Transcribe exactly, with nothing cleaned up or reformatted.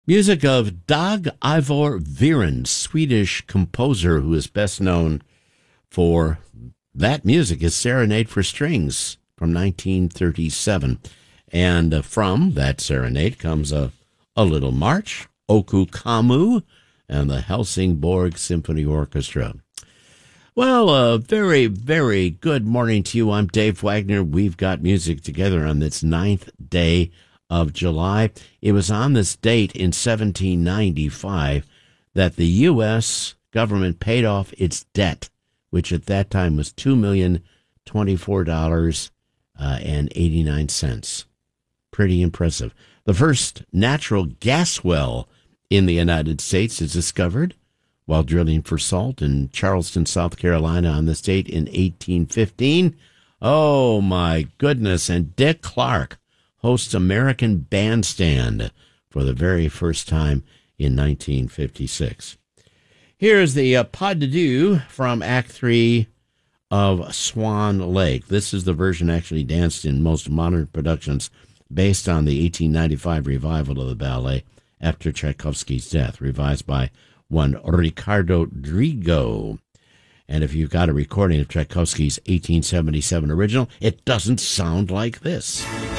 Music of Dag Ivor Viren, Swedish composer who is best known for that music is Serenade for Strings from nineteen thirty-seven. And uh, from that serenade comes a, a little march, Oku Kamu, and the Helsingborg Symphony Orchestra. Well, a very, very good morning to you. I'm Dave Wagner. We've got music together on this ninth day of July. It was on this date in seventeen ninety-five that the U S government paid off its debt, which at that time was two million twenty-four dollars and eighty-nine cents. Pretty impressive. The first natural gas well in the United States is discovered while drilling for salt in Charleston, South Carolina on this date in eighteen fifteen. Oh, my goodness. And Dick Clark hosts American Bandstand for the very first time in nineteen fifty-six. Here's the uh, Pas de Deux from Act three of Swan Lake. This is the version actually danced in most modern productions based on the eighteen ninety-five revival of the ballet after Tchaikovsky's death, revised by one Ricardo Drigo. And if you've got a recording of Tchaikovsky's eighteen seventy-seven original, it doesn't sound like this.